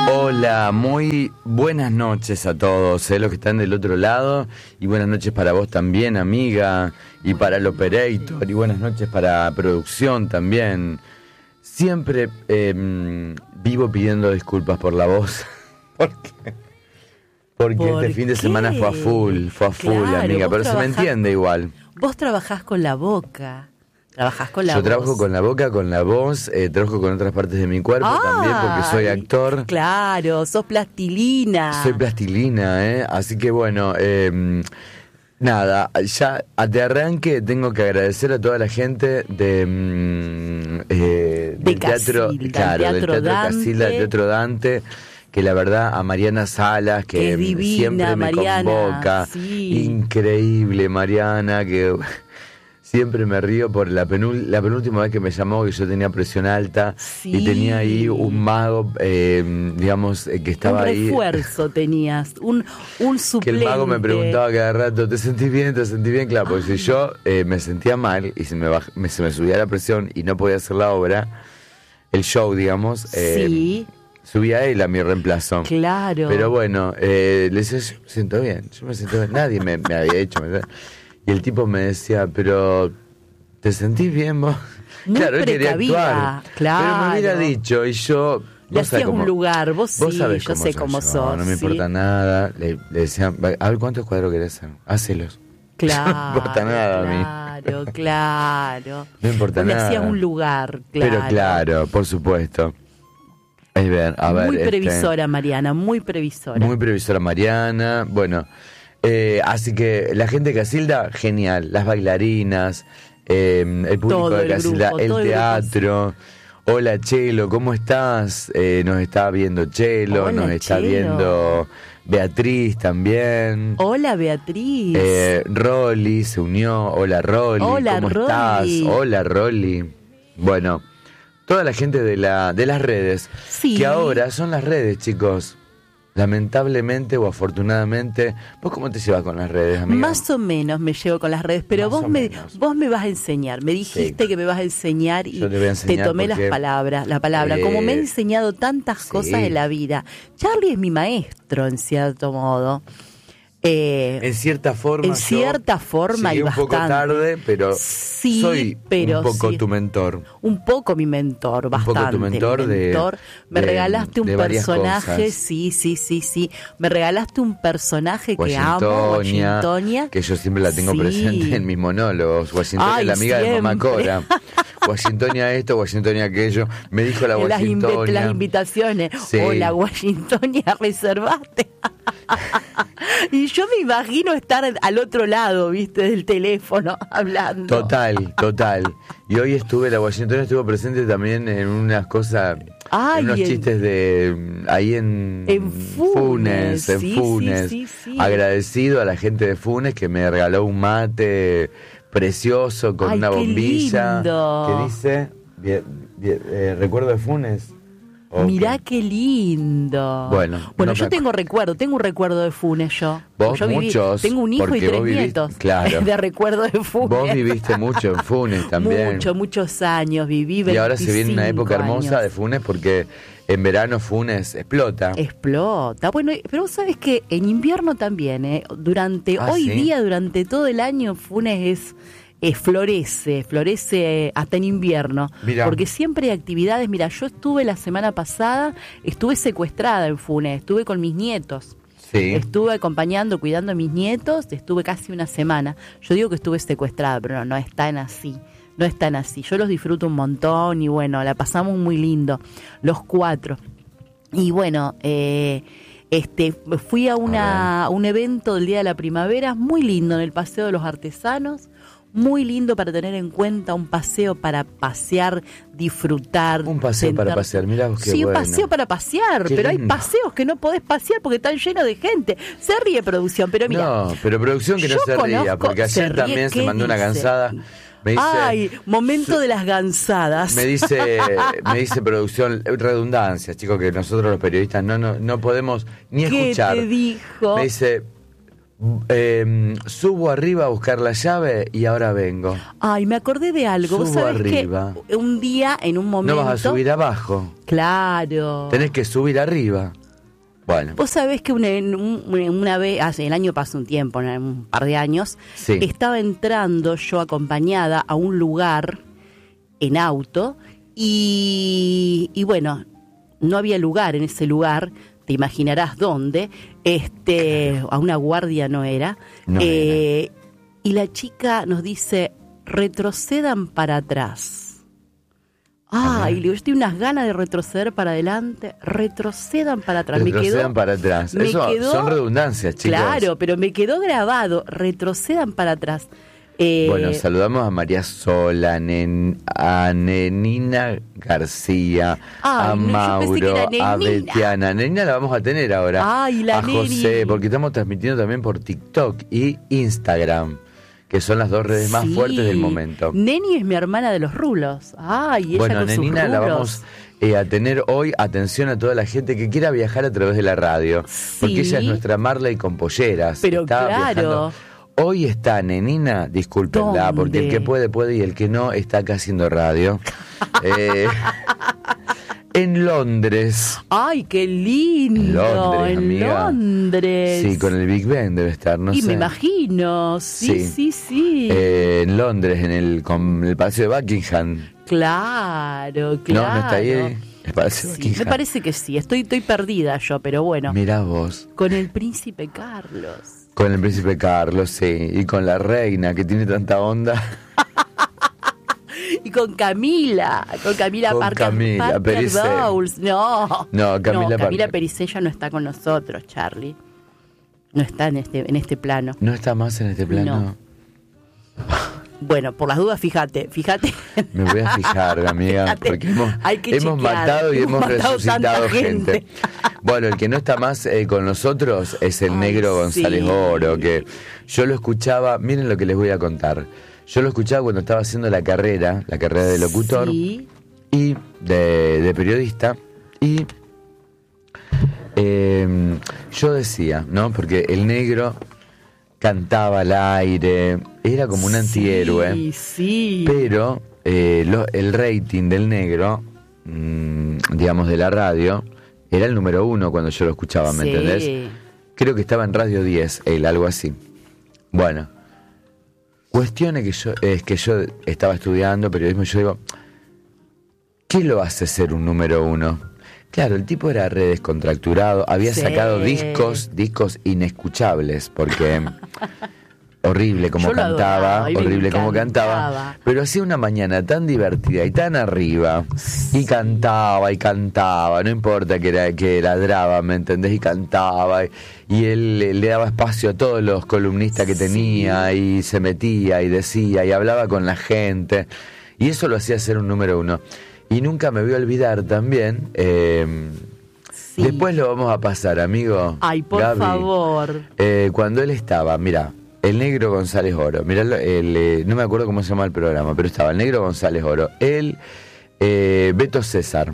Hola, muy buenas noches a todos, los que están del otro lado, y buenas noches para vos también, amiga, y para el operator, y buenas noches para producción también. Siempre vivo pidiendo disculpas por la voz, porque este fin de semana fue a full, claro, amiga, pero se me entiende igual. Vos trabajás con la boca. Trabajás con la voz. Yo trabajo con la boca, con la voz, trabajo con otras partes de mi cuerpo también, porque soy actor. Claro, sos plastilina. Soy plastilina, así que bueno, nada, ya de arranque tengo que agradecer a toda la gente del teatro, claro, del Teatro Casilda, del Teatro Dante, que la verdad a Mariana Salas, que divina, siempre me convoca, sí. Increíble Mariana, que siempre me río por la penúltima vez que me llamó, que yo tenía presión alta, sí. Y tenía ahí un mago, digamos, que estaba ahí. Un refuerzo tenías, un suplente. Que el mago me preguntaba cada rato, ¿te sentís bien? ¿Te sentís bien? Claro, porque si yo me sentía mal y se me subía la presión y no podía hacer la obra, el show, digamos, sí. Subía él a mi reemplazo. Claro. Pero bueno, le decía, yo me siento bien, nadie me había hecho. Y el tipo me decía, pero ¿te sentís bien vos? Muy claro, él quería actuar. Claro. Pero me hubiera dicho, y yo... Le hacías un lugar, vos sí, sabés yo sé cómo sos. No me importa nada. Le decían, a ver, ¿cuántos cuadros querés hacer? Hácelos. Claro. No me importa nada a mí. Claro. No importa nada. Le hacías un lugar, claro. Pero claro, por supuesto. A ver, muy previsora, Mariana, muy previsora. Muy previsora, Mariana. Bueno... así que la gente de Casilda, genial, las bailarinas, el público de Casilda, el teatro. Hola Chelo, ¿cómo estás? Nos está viendo Chelo, hola, nos está Chelo. Viendo Beatriz también. Hola Beatriz. Rolly se unió, hola Rolly, hola, ¿cómo Rolly. estás? Hola Rolly. Bueno, toda la gente de las redes, sí. Que ahora son las redes, chicos. Lamentablemente o afortunadamente, ¿vos cómo te llevas con las redes, amiga? Más o menos me llevo con las redes, pero vos me vas a enseñar. Me dijiste que me vas a enseñar y te tomé la palabra. Como me he enseñado tantas cosas en la vida. Charlie es mi maestro, en cierto modo. En cierta forma y un bastante. Poco tarde, pero sí, soy un poco tu mentor. Un poco mi mentor, bastante. Un poco tu mentor. Me regalaste un personaje, cosas. Sí. Me regalaste un personaje que amo, Washingtonia. Que yo siempre la tengo presente en mis monólogos. Washingtonia es la amiga de Mamá Cora. Washingtonia esto, Washingtonia aquello. Me dijo la Washingtonia. Las invitaciones. Sí. Hola, Washingtonia, reservaste. Y yo me imagino estar al otro lado, viste, del teléfono, hablando. Total. Y hoy la Washingtonia estuvo presente también en unas cosas, en unos chistes de ahí en Funes, Sí. Agradecido a la gente de Funes que me regaló un mate precioso con una bombilla. Lindo. Que dice, recuerdo de Funes. Okay. Mirá qué lindo. Bueno, yo tengo un recuerdo de Funes yo. Vos muchos. Tengo un hijo y 3 nietos. Claro. De recuerdo de Funes. Vos viviste mucho en Funes también. Muchos años viví. Y ahora se viene una época hermosa años. de Funes porque en verano Funes explota. Bueno, pero vos sabés que en invierno también, hoy día, durante todo el año, Funes florece hasta en invierno. Mirá. Porque siempre hay actividades. Mira, yo estuve la semana pasada, estuve secuestrada en Funes, estuve con mis nietos. Sí. Estuve cuidando a mis nietos, estuve casi una semana. Yo digo que estuve secuestrada, pero no es tan así. No es tan así. Yo los disfruto un montón y bueno, la pasamos muy lindo, los 4. Y bueno, fui a un evento del Día de la Primavera, muy lindo, en el Paseo de los Artesanos. Muy lindo para tener en cuenta, un paseo para pasear, disfrutar. Un paseo para pasear, mirá vos qué bueno. Sí, un paseo para pasear, qué pero lindo. Hay paseos que no podés pasear porque están llenos de gente. Se ríe producción, pero mira. No, pero producción que no se ría, porque ayer también se mandó una gansada. Me dice, momento de las gansadas. Me dice producción, redundancia, chicos, que nosotros los periodistas no podemos ni escuchar. ¿Qué te dijo? Me dice, subo arriba a buscar la llave y ahora vengo. Ay, me acordé de algo. Subo ¿Vos sabés arriba. Que un día, en un momento... No vas a subir abajo. Claro. Tenés que subir arriba. Bueno. Vos sabés que una vez, hace el año pasó un tiempo, un par de años, sí, estaba entrando yo acompañada a un lugar en auto y bueno, no había lugar en ese lugar, te imaginarás dónde, a una guardia no era, no era. Y la chica nos dice, retrocedan para atrás. Y yo tengo unas ganas de retroceder para adelante, retrocedan para atrás. Retrocedan para atrás. Eso son redundancias, chicos. Claro, pero me quedó grabado, retrocedan para atrás. Bueno, saludamos a María Sola, a Nenina García, a Mauro, a Betiana. Nenina la vamos a tener ahora. Ay, la a José, porque estamos transmitiendo también por TikTok y Instagram, que son las dos redes más fuertes del momento. Neni es mi hermana de los rulos. Ella bueno, con Nenina sus la vamos a tener hoy. Atención a toda la gente que quiera viajar a través de la radio, porque ella es nuestra Marley con polleras. Pero claro. Hoy está Nenina, discúlpenla, ¿Dónde? porque el que puede y el que no está acá haciendo radio. En Londres. ¡Ay, qué lindo! En Londres. Sí, con el Big Ben debe estar, no sé. Y me imagino, sí. En Londres, con el Palacio de Buckingham. Claro. No está ahí el Palacio de Buckingham. Me parece que sí, estoy perdida yo, pero bueno. Mirá vos. Con el Príncipe Carlos. Con el Príncipe Carlos, sí. Y con la reina, que tiene tanta onda. Y con Camila Parker Bowles. No, Camila Pericé ya no está con nosotros, Charlie. No está en este plano. ¿No está más en este plano? No. Bueno, por las dudas, fíjate. Me voy a fijar, amiga, porque hemos matado y hemos resucitado gente. Bueno, el que no está más con nosotros es el Negro González Oro, que yo lo escuchaba, miren lo que les voy a contar. Yo lo escuchaba cuando estaba haciendo la carrera de locutor y de periodista, y yo decía, ¿no? Porque el Negro cantaba al aire, era como un antihéroe, pero el rating del Negro, digamos de la radio, era el número 1 cuando yo lo escuchaba, ¿me entendés? Creo que estaba en Radio 10, algo así. Bueno, cuestión es que yo estaba estudiando periodismo y yo digo, ¿qué lo hace ser un número 1? Claro, el tipo era re descontracturado, había sacado discos inescuchables, porque horrible como cantaba, pero hacía una mañana tan divertida y tan arriba, y cantaba, no importa que ladraba, ¿me entendés? Y cantaba, y él le daba espacio a todos los columnistas que tenía, y se metía, y decía, y hablaba con la gente, y eso lo hacía ser un número 1. Y nunca me voy a olvidar también, después lo vamos a pasar, amigo. Ay, por Gaby, favor. Cuando él estaba, mira, el Negro González Oro, mirá, no me acuerdo cómo se llama el programa, pero estaba el Negro González Oro, él, Beto César,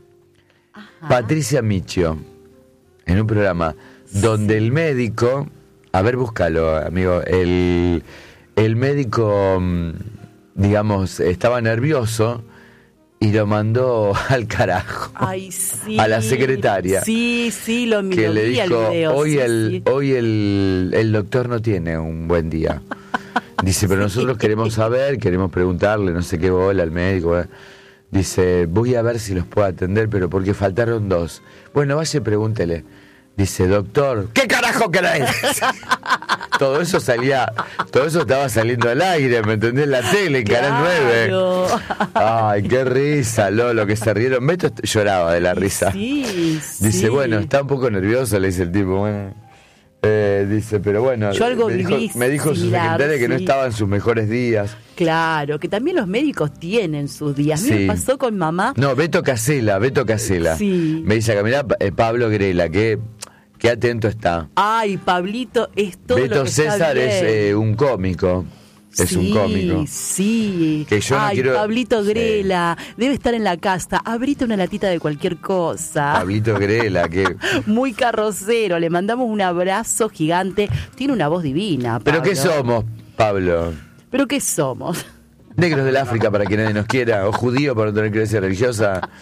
Patricia Michio, en un programa donde el médico, a ver, búscalo, amigo, el médico, digamos, estaba nervioso y lo mandó al carajo. Ay, sí. A la secretaria. Sí, lo miré. Que le dijo, el video. hoy el doctor no tiene un buen día. Dice, pero nosotros queremos saber, queremos preguntarle, no sé qué bola al médico. Dice, voy a ver si los puedo atender, pero porque faltaron 2. Bueno, vaya y pregúntele. Dice, doctor, ¿qué carajo querés? Todo eso estaba saliendo al aire, ¿me entendés? La tele, Canal 9. Ay, qué risa, Lolo, que se rieron. Beto lloraba de la risa. Dice, bueno, está un poco nervioso, le dice el tipo. Bueno, dice, pero bueno, yo algo me dijo su secretaria que no estaba en sus mejores días. Claro, que también los médicos tienen sus días. A mí me pasó con mamá. No, Beto Casella. Sí. Me dice acá, mirá, Pablo Grela, que qué atento está. Ay, Pablito es todo Beto lo que César está bien. Es un cómico. Es un cómico. Sí. Que yo no quiero... Pablito Grela, debe estar en la casa. Abrite una latita de cualquier cosa. Pablito Grela, que... Muy carrocero, le mandamos un abrazo gigante. Tiene una voz divina, Pablo. ¿Pero qué somos, Pablo? ¿Pero qué somos? Negros del África, para que nadie nos quiera, o judío para no tener creencia religiosa.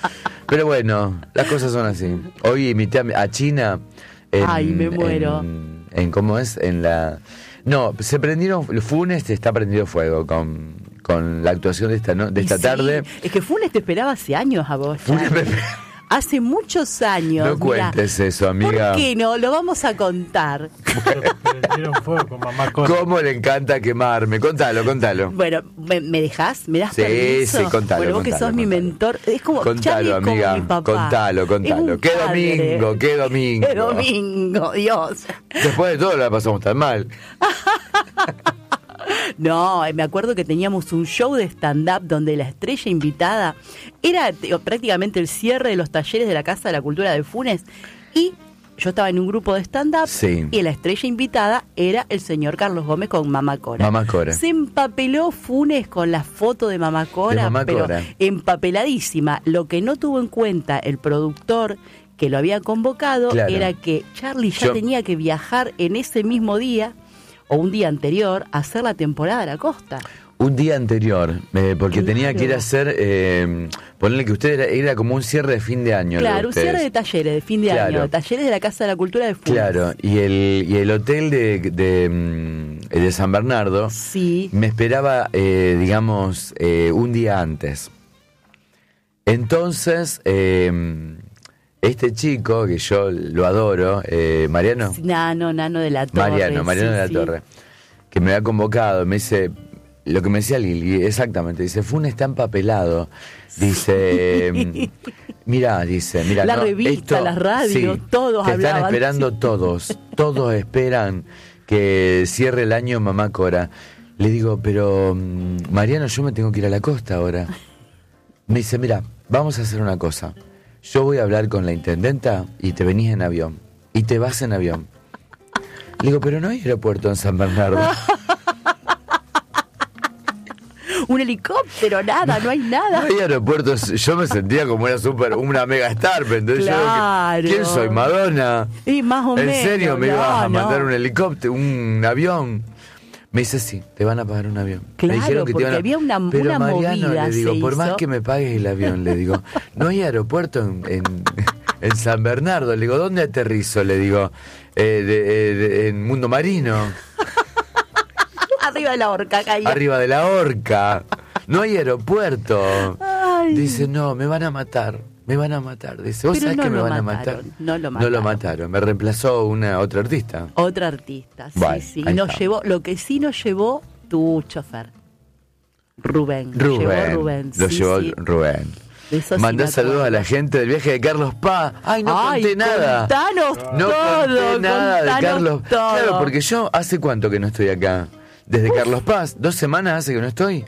Pero bueno, las cosas son así. Hoy invité a China. Ay, me muero. En ¿cómo es? En la... No, se prendieron... Funes está prendido fuego con la actuación de esta tarde. Es que Funes te esperaba hace años a vos. Hace muchos años. No cuentes eso, amiga. ¿Por qué no? Lo vamos a contar. Fuego con mamá Cora. ¿Cómo le encanta quemarme? Contalo. Bueno, ¿me dejás? ¿Me das permiso? Sí, contalo. Bueno, vos que sos mi mentor. Es como Contalo, amiga. Como mi papá. Contalo. ¿Qué domingo? Qué domingo, Dios. Después de todo la pasamos tan mal. No, me acuerdo que teníamos un show de stand-up donde la estrella invitada era prácticamente el cierre de los talleres de la Casa de la Cultura de Funes, y yo estaba en un grupo de stand-up, sí, y la estrella invitada era el señor Carlos Gómez con Mamá Cora. Se empapeló Funes con la foto de Mamá Cora, pero empapeladísima. Lo que no tuvo en cuenta el productor que lo había convocado, claro, era que Charlie ya tenía que viajar en ese mismo día o un día anterior a hacer la temporada de la costa. Un día anterior, porque tenía que ir a hacer, ponerle que usted era como un cierre de fin de año. Claro, un cierre de talleres de fin de año, talleres de la Casa de la Cultura de Funes. Claro, y el hotel de San Bernardo, sí, me esperaba, digamos, un día antes. Entonces, este chico, que yo lo adoro, Mariano. Nano de la Torre. Mariano de la Torre, que me había convocado, me dice, lo que me decía Lili, exactamente, dice, Funes está empapelado, dice, mira, la revista, las radios, sí, todos hablaban. Te están esperando todos esperan que cierre el año Mamá Cora. Le digo, pero Mariano, yo me tengo que ir a la costa ahora. Me dice, mira, vamos a hacer una cosa. Yo voy a hablar con la intendenta y te venís en avión. Y te vas en avión. Le digo, pero no hay aeropuerto en San Bernardo. Un helicóptero, nada, no hay nada. No hay aeropuertos. Yo me sentía como una mega star. Entonces claro, yo, ¿quién soy? ¿Madonna? Y más o menos. ¿En serio me ibas a mandar un helicóptero, un avión? Me dice, sí, te van a pagar un avión. Claro, me dijeron que porque había una Mariano, movida. Le digo, por más que me pagues el avión, le digo, no hay aeropuerto en San Bernardo. Le digo, ¿dónde aterrizo? Le digo, en Mundo Marino. Arriba de la Horca, caía. Arriba de la Horca. No hay aeropuerto. Ay. Dice, no, me van a matar. Dice, ¿vos sabés que me van a matar? No lo mataron. Me reemplazó otra artista. Otra artista, sí, bueno, sí. Y nos llevó, lo que sí nos llevó tu chofer. Rubén. Lo llevó Rubén. Mandá saludos a la gente del viaje de Carlos Paz. Ay, no conté nada. Conté nada de Carlos Paz. Claro, porque yo, ¿hace cuánto que no estoy acá? Desde Carlos Paz. 2 semanas hace que no estoy.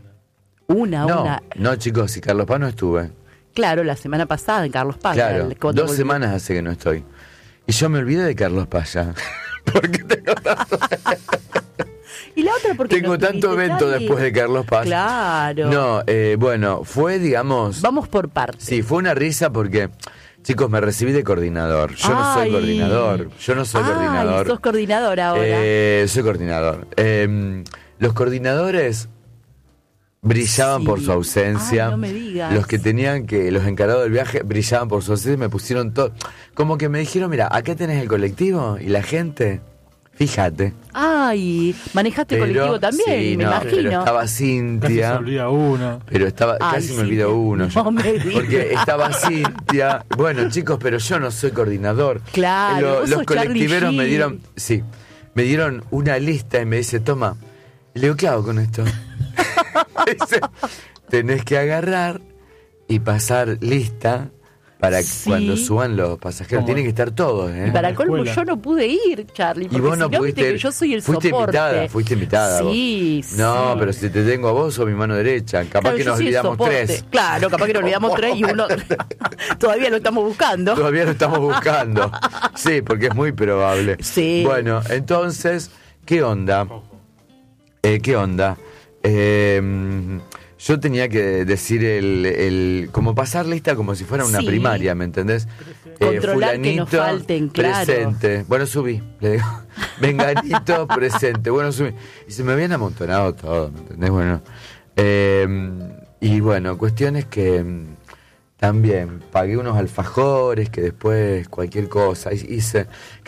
Una. No, chicos, si Carlos Paz no estuve. Claro, la semana pasada en Carlos Paz. Claro, 2 semanas hace que no estoy. Y yo me olvidé de Carlos Paz ya. Porque tengo tanto... ¿Y la otra porque tengo tanto evento después de Carlos Paz. Claro. No, bueno, fue, digamos... Vamos por partes. Sí, fue una risa porque... Chicos, me recibí de coordinador. Yo no soy coordinador. ¿Sos coordinador ahora? Soy coordinador. Los coordinadores... brillaban por su ausencia. Ay, no me digas. Los encarados del viaje brillaban por su ausencia y me pusieron todo. Como que me dijeron, mira, acá tenés el colectivo y la gente, fíjate. Ay, ¿manejaste el colectivo también? Sí, me imagino. Pero estaba Cintia. Casi me olvida uno. Casi me olvido uno. No porque estaba Cintia. Bueno, chicos, pero yo no soy coordinador. Claro. Los colectiveros me dieron una lista y me dice, toma. Le digo, ¿qué hago con esto? Dice, tenés que agarrar y pasar lista para cuando suban los pasajeros. Tienen que estar todos, ¿eh? Para colmo, yo no pude ir, Charlie. Porque y vos no pudiste ir. Que yo soy el soporte. Fuiste invitada. Sí, vos. No, pero si te tengo a vos, sos mi mano derecha. Capaz que nos olvidamos 3. Claro, capaz que nos olvidamos 3 y uno todavía lo estamos buscando. Sí, porque es muy probable. Sí. Bueno, entonces, ¿qué onda? Yo tenía que decir como pasar lista como si fuera una primaria, ¿me entendés? Controlar fulanito, que nos falten, claro. Presente. Bueno, subí, le digo. Venganito, presente. Bueno, subí. Y se me habían amontonado todo, ¿me entendés? Bueno. Y bueno, cuestiones que También pagué unos alfajores que después cualquier cosa hice.